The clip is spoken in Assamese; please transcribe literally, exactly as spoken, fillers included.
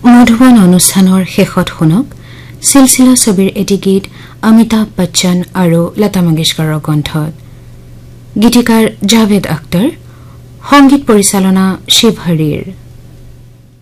মধুবন অনুষ্ঠানৰ শেষত শুনক সিলসিলা ছবিৰ এটি গীত অমিতাভ বচ্চন আৰু লতা মংগেশকাৰৰ কণ্ঠত। গীতিকাৰ জাভেদ আখতাৰ, সংগীত পৰিচালনা শিৱ হৰিৰ।